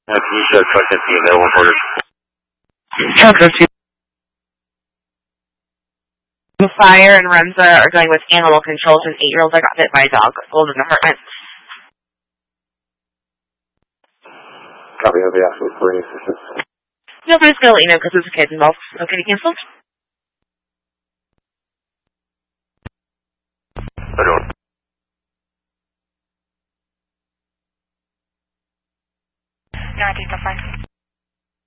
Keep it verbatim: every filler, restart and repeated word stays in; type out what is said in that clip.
Have you should fucking see available for this? Fire and Renza are going with animal control to an eight-year-old that got bit by a dog. Golden apartment. Copy of the absolute for any assistance. No, but it's going to let you know because there's a kid involved. Okay, canceled. I don't. No, I think that's fine.